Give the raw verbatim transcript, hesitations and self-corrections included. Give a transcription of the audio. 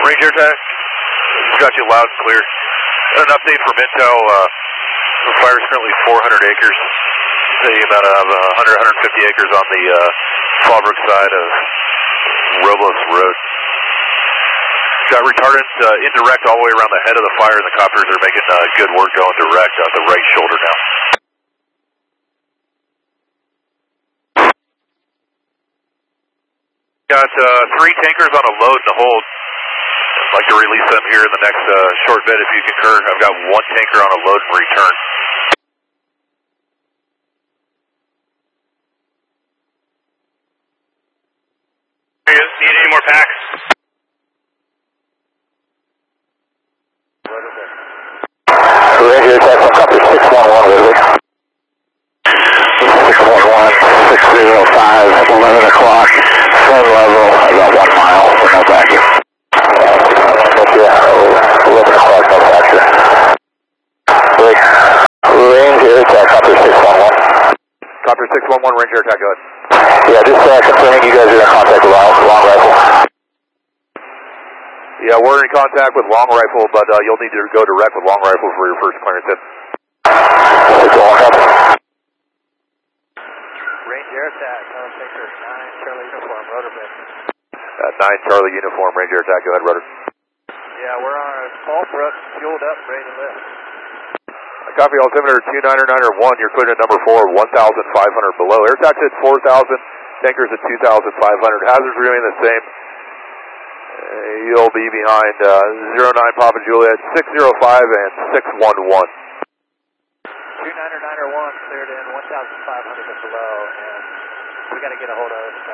Range Air Attack. Got you loud and clear. An update from Intel. Uh, the fire is currently four hundred acres. Say about uh, one hundred, one hundred fifty acres on the uh, Fallbrook side of Robles Road. Got retardant uh, indirect all the way around the head of the fire, and the copters are making uh, good work going direct on the right shoulder now. Got uh, three tankers on a load and a hold. I'd like to release them here in the next uh, short bit if you concur. I've got one tanker on a load and return. Need any more packs? Ranger Attack, one copy six one one, Ridley. six one one, six zero five, eleven o'clock, sun level, about one mile, we're no vacuum. Yeah, eleven o'clock, no vacuum. Ranger Attack, copy six one one. Copter six one one, Ranger Attack, go ahead. Yeah, just uh, confirming you guys are in contact with long, long rifle. Yeah, we're in contact with long rifle, but uh, you'll need to go direct with long rifle for your first clearance hit. Range Air Attack, I'll take her nine Charlie Uniform, rotor bed. Uh, nine Charlie Uniform, Ranger Attack, go ahead, rudder. Yeah, we're on Fallbrook, fueled up, ready to lift. Copy altimeter two nine nine one, you're cleared at number four, one thousand five hundred below. Air tax at four thousand, tankers at two thousand five hundred. Hazards remain the same. Uh, you'll be behind uh, zero nine Papa Juliet, six zero five and six one one. two nine nine one cleared in one thousand five hundred and below, and we got to get a hold of